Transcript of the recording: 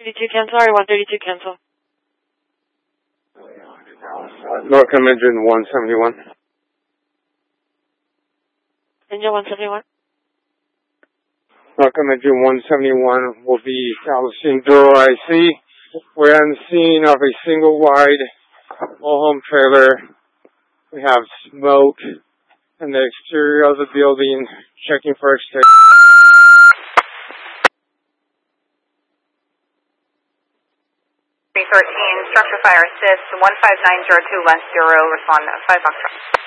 32 cancel, R132 cancel. Norcom engine 171. Engine 171. Norcom engine 171 will be establishing Duro IC. We're on the scene of a single wide mobile home trailer. We have smoke in the exterior of the building, checking for extinction. 313, structure fire assist, 15902 West 0, respond 5 Foxtrot.